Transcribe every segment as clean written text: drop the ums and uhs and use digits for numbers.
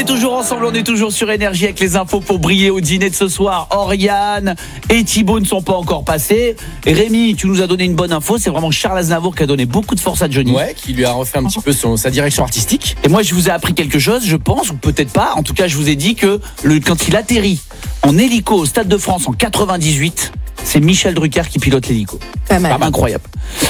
toujours ensemble, on est toujours sur Énergie avec les infos pour briller au dîner de ce soir. Oriane et Thibaut ne sont pas encore passés. Et Rémi, tu nous as donné une bonne info, c'est vraiment Charles Aznavour qui a donné beaucoup de force à Johnny. Ouais, qui lui a refait un petit peu sa direction artistique. Et moi je vous ai appris quelque chose, je pense, ou peut-être pas. En tout cas, je vous ai dit que quand il atterrit en hélico au Stade de France en 98, c'est Michel Drucker qui pilote l'hélico. Pas mal. Incroyable.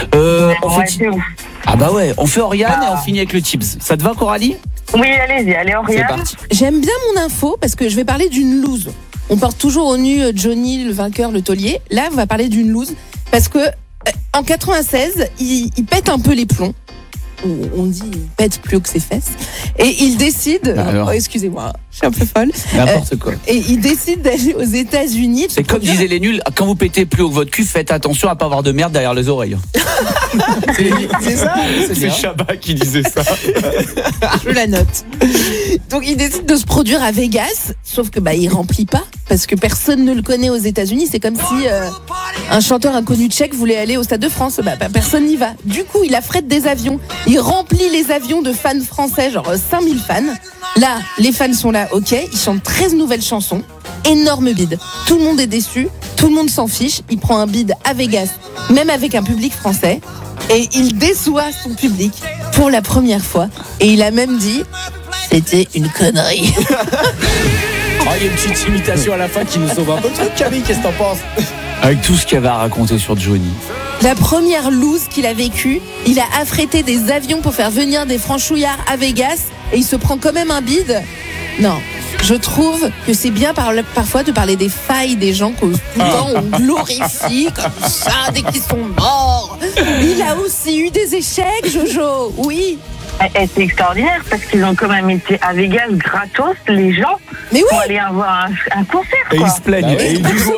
Ah bah ouais, on fait Oriane et on finit avec le Tibbs. Ça te va, Coralie ? Oui, allez, Oriane. C'est parti. J'aime bien mon info parce que je vais parler d'une loose. On porte toujours au nu Johnny, le vainqueur, le taulier. Là, on va parler d'une loose parce que en 96, il pète un peu les plombs. On dit il pète plus haut que ses fesses. Et il décide... excusez-moi, je suis un peu folle. N'importe quoi. Et il décide d'aller aux États-Unis. C'est comme disaient les nuls, quand vous pétez plus haut que votre cul, faites attention à pas avoir de merde derrière les oreilles. C'est ça. C'est Chabat qui disait ça. Je la note. Donc il décide de se produire à Vegas, sauf que il remplit pas parce que personne ne le connaît aux États-Unis. C'est comme si un chanteur inconnu tchèque voulait aller au Stade de France. Personne n'y va. Du coup, il affrète des avions. Il remplit les avions de fans français, genre 5000 fans. Là, les fans sont là, ok. Il chante 13 nouvelles chansons. Énorme bide. Tout le monde est déçu. Tout le monde s'en fiche. Il prend un bide à Vegas, même avec un public français. Et il déçoit son public pour la première fois. Et il a même dit, c'était une connerie. Il y a une petite imitation à la fin qui nous sauve un peu le truc, Camille, qu'est-ce que t'en penses ? Avec tout ce qu'il y avait à raconter sur Johnny. La première loose qu'il a vécue, il a affrété des avions pour faire venir des franchouillards à Vegas et il se prend quand même un bide. Non, je trouve que c'est bien parfois de parler des failles des gens que souvent on glorifie comme ça dès qu'ils sont morts. Il a aussi eu des échecs, Jojo, oui. C'est extraordinaire parce qu'ils ont quand même été à Vegas gratos, les gens, mais oui, pour aller avoir un concert. Et quoi. ils se plaignent. Et ils disent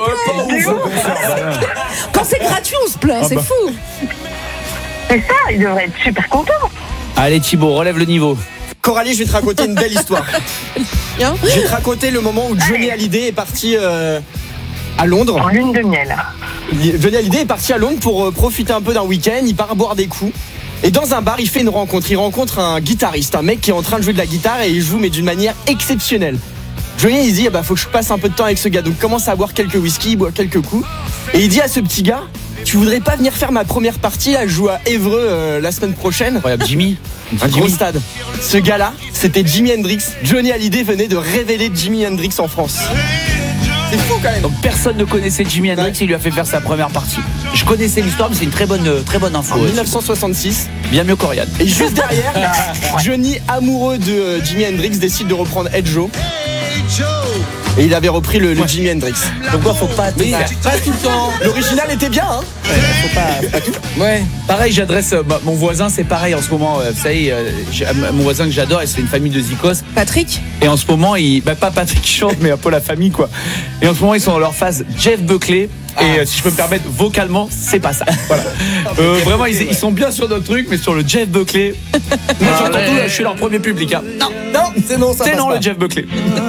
quand c'est gratuit, on se plaint, c'est fou. C'est ça, ils devraient être super contents. Allez Thibaut, relève le niveau. Coralie, je vais te raconter une belle histoire. Bien. Je vais te raconter le moment où Johnny Hallyday est parti à Londres. En lune de miel. Johnny Hallyday est parti à Londres pour profiter un peu d'un week-end. Il part boire des coups. Et dans un bar, il fait une rencontre. Il rencontre un guitariste, un mec qui est en train de jouer de la guitare et il joue mais d'une manière exceptionnelle. Johnny, il dit, faut que je passe un peu de temps avec ce gars. Donc il commence à boire quelques whisky, il boit quelques coups. Et il dit à ce petit gars, tu voudrais pas venir faire ma première partie là, je joue à Évreux la semaine prochaine. Incroyable, Jimmy. Un gros stade. Ce gars-là, c'était Jimi Hendrix. Johnny Hallyday venait de révéler Jimi Hendrix en France. C'est fou quand même. Donc personne ne connaissait Jimi Hendrix, il lui a fait faire sa première partie. Je connaissais l'histoire, mais c'est une très bonne info. En 1966. Bien mieux qu'Oriane. Et juste derrière, Johnny, amoureux de Jimi Hendrix, décide de reprendre Hey Joe. Et il avait repris le Jimi Hendrix. Donc quoi, faut pas tout faire. Pas tout le temps. L'original était bien, hein. Faut pas tout. Ouais. Pareil, j'adresse mon voisin, c'est pareil en ce moment. Vous savez, mon voisin que j'adore, et c'est une famille de zikos. Patrick. Et en ce moment, pas Patrick qui chante, mais un peu la famille, quoi. Et en ce moment, ils sont dans leur phase Jeff Buckley. Et si je peux me permettre, vocalement, c'est pas ça. Voilà. Vraiment, ils sont bien sur notre truc, mais sur le Jeff Buckley. Moi, j'entends tout, je suis leur premier public. Hein. Non, c'est non, ça c'est passe non pas. le Jeff Buckley.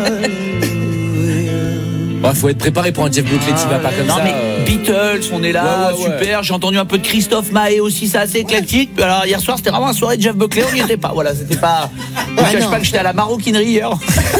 Faut être préparé pour un Jeff Buckley, tu vas pas comme non, ça. mais Beatles, on est là, Ouais. super. J'ai entendu un peu de Christophe Maé aussi, c'est assez éclectique. Alors hier soir, c'était vraiment une soirée de Jeff Buckley, on n'y était pas. Voilà, c'était pas. Je ne cache pas que j'étais à la maroquinerie hier.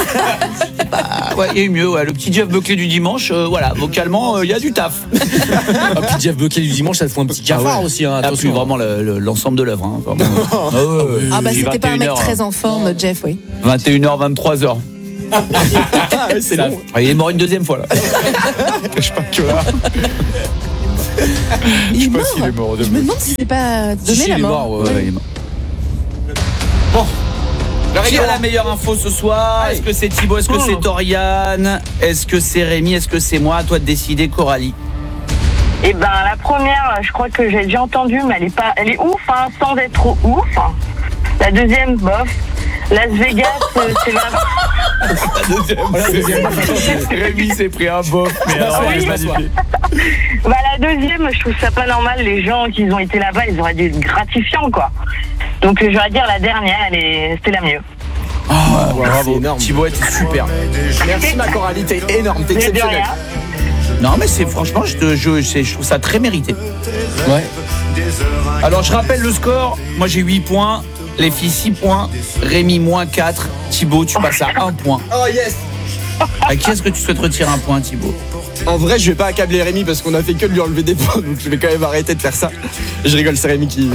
Il y a eu mieux, ouais. Le petit Jeff Buckley du dimanche, voilà, vocalement, il y a du taf. Un petit Jeff Buckley du dimanche, ça te fout un petit cafard aussi. Hein, Attention, vraiment l'ensemble de l'œuvre. Hein, C'était pas un mec très en forme, Jeff, oui. 21h, 23h. C'est long. Il est mort une deuxième fois là. Je sais pas que là. Il est mort. s'il est mort. Je me demande si c'est pas donné la mort. Il est mort. Bon. Qui a la meilleure info ce soir? Est-ce que c'est Thibaut? Est-ce que c'est Oriane? Est-ce que c'est Rémi? Est-ce que c'est moi? À toi de décider, Coralie. Et la première, je crois que j'ai déjà entendu, mais elle est ouf, hein, sans être trop ouf. La deuxième, bof. Las Vegas, c'est La deuxième. Rémi s'est pris un bof. Mais alors, oui. La deuxième, je trouve ça pas normal. Les gens qui ont été là-bas, ils auraient dû être gratifiants, quoi. Donc j'aurais dire la dernière, c'était la mieux. Bravo. Énorme. Thibaut était super. Merci ma Coralie, t'es énorme, t'es exceptionnelle. Non mais c'est franchement, je trouve ça très mérité. Ouais. Alors je rappelle le score. Moi j'ai 8 points. Les filles 6 points. Rémi -4. Thibaut, tu passes à 1 point. Oh yes. À qui est-ce que tu souhaites retirer 1 point, Thibaut? En vrai, je vais pas accabler Rémi parce qu'on a fait que de lui enlever des points, donc je vais quand même arrêter de faire ça. Je rigole, c'est Rémi qui.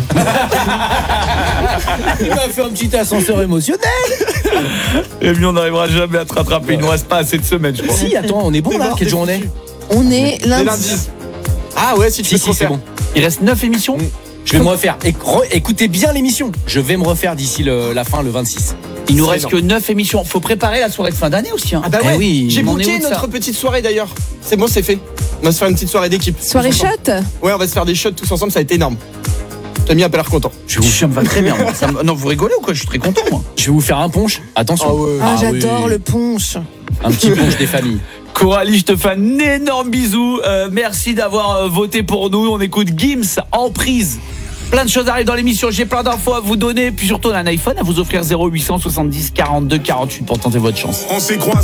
Il m'a fait un petit ascenseur émotionnel. Et bien, on n'arrivera jamais à te rattraper. Il nous reste pas assez de semaines, je crois. Si, attends, on est bon là. Quelle journée? On est C'est lundi. lundi. Ah ouais, si tu Si, veux te si, c'est refaire. bon. Il reste 9 émissions. Je vais me refaire. Écoutez bien l'émission. Je vais me refaire d'ici la fin, le 26. Il nous C'est reste que 9 émissions. Faut préparer la soirée de fin d'année aussi. Hein. Ah bah ouais, Eh oui, j'ai on en est booké où de ça notre petite soirée d'ailleurs. C'est bon, c'est fait. On va se faire une petite soirée d'équipe. Soirée Tous ensemble. shot. Ouais, on va se faire des shots tous ensemble, ça va être énorme. Camille a pas l'air content. Ça me va très bien. Moi. Non, vous rigolez ou quoi? Je suis très content, moi. Je vais vous faire un punch. Attention. Ah ouais. Ah, j'adore oui. le punch. Un petit punch des familles. Coralie, je te fais un énorme bisou. Merci d'avoir voté pour nous. On écoute Gims en prise. Plein de choses arrivent dans l'émission. J'ai plein d'infos à vous donner. Puis surtout, on a un iPhone à vous offrir 0870 42 48 pour tenter votre chance. On s'est croisés.